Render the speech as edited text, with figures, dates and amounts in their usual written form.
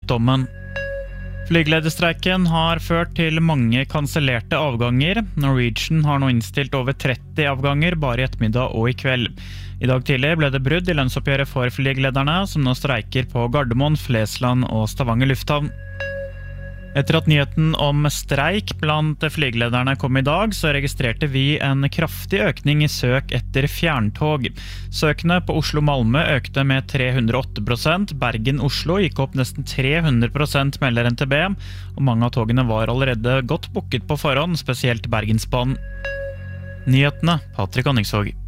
dommen. Flygelederstreiken har ført til mange kansellerte avganger. Norwegian har nå innstilt over 30 avganger bare i ettermiddag og i kveld. I dag tidlig ble det brudd i lønnsoppgjøret for flygelederne, som nå streiker på Gardermoen, Flesland og Stavanger lufthavn. Etter at nyheten om streik blant flygelederne kom i dag, så registrerte vi en kraftig økning i søk etter fjerntog. Søkene på Oslo-Malmö økte med 308%, Bergen-Oslo gikk opp nesten 300%, melder NTB, og mange av togene var allerede godt booket på forhånd, spesielt Bergensbanen. Nyhetene, Patrick Anningsvåg.